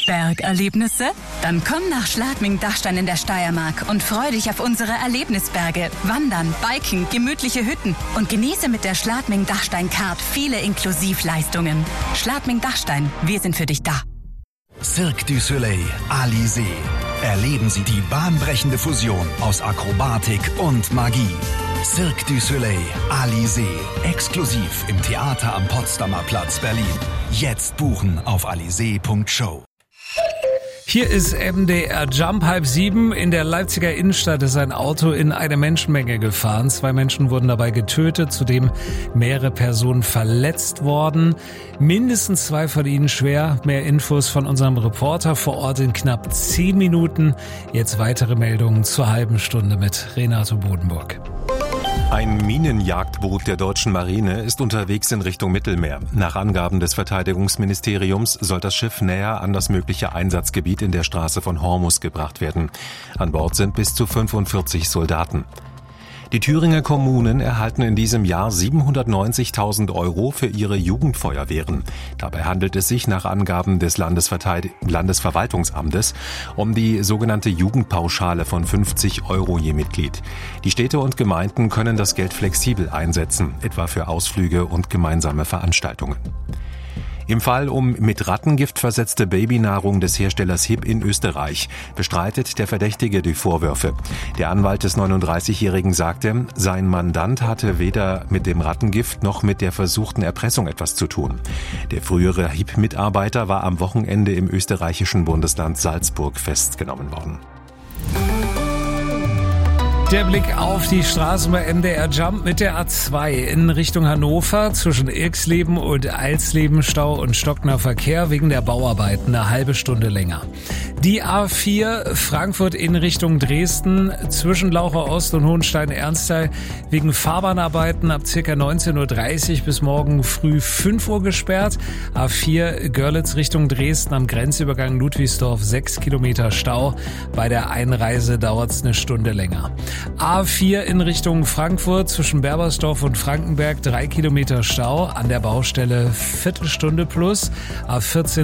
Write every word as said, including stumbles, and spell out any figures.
Bergerlebnisse? Dann komm nach Schladming-Dachstein in der Steiermark und freu dich auf unsere Erlebnisberge, Wandern, Biken, gemütliche Hütten und genieße mit der Schladming-Dachstein-Card viele Inklusivleistungen. Schladming-Dachstein, wir sind für dich da. Cirque du Soleil, Alizé. Erleben Sie die bahnbrechende Fusion aus Akrobatik und Magie. Cirque du Soleil, Alizé. Exklusiv im Theater am Potsdamer Platz, Berlin. Jetzt buchen auf alizé punkt show. Hier ist M D R Jump halb sieben. In der Leipziger Innenstadt ist ein Auto in eine Menschenmenge gefahren. Zwei Menschen wurden dabei getötet, zudem mehrere Personen verletzt worden. Mindestens zwei von ihnen schwer. Mehr Infos von unserem Reporter vor Ort in knapp zehn Minuten. Jetzt weitere Meldungen zur halben Stunde mit Renato Bodenburg. Ein Minenjagdboot der deutschen Marine ist unterwegs in Richtung Mittelmeer. Nach Angaben des Verteidigungsministeriums soll das Schiff näher an das mögliche Einsatzgebiet in der Straße von Hormuz gebracht werden. An Bord sind bis zu fünfundvierzig Soldaten. Die Thüringer Kommunen erhalten in diesem Jahr siebenhundertneunzigtausend Euro für ihre Jugendfeuerwehren. Dabei handelt es sich nach Angaben des Landesverteidig- Landesverwaltungsamtes um die sogenannte Jugendpauschale von fünfzig Euro je Mitglied. Die Städte und Gemeinden können das Geld flexibel einsetzen, etwa für Ausflüge und gemeinsame Veranstaltungen. Im Fall um mit Rattengift versetzte Babynahrung des Herstellers Hip in Österreich bestreitet der Verdächtige die Vorwürfe. Der Anwalt des neununddreißigjährigen sagte, sein Mandant hatte weder mit dem Rattengift noch mit der versuchten Erpressung etwas zu tun. Der frühere Hip-Mitarbeiter war am Wochenende im österreichischen Bundesland Salzburg festgenommen worden. Der Blick auf die Straßen bei M D R Jump mit der A zwei in Richtung Hannover zwischen Irxleben und Alsleben Stau und stockender Verkehr wegen der Bauarbeiten eine halbe Stunde länger. Die A vier Frankfurt in Richtung Dresden zwischen Laucher Ost und Hohenstein-Ernsthal wegen Fahrbahnarbeiten ab ca. neunzehn Uhr dreißig bis morgen früh fünf Uhr gesperrt. A vier Görlitz Richtung Dresden am Grenzübergang Ludwigsdorf sechs Kilometer Stau. Bei der Einreise dauert es eine Stunde länger. A vier in Richtung Frankfurt zwischen Berbersdorf und Frankenberg drei Kilometer Stau, an der Baustelle Viertelstunde plus. A vierzehn